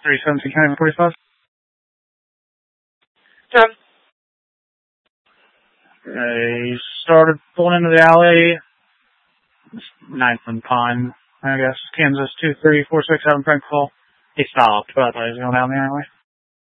317 County 45. 10. He started pulling into the alley. 9th and Pine, I guess. Kansas 23467 Frank Fall. He stopped, but I thought he was going down the alley.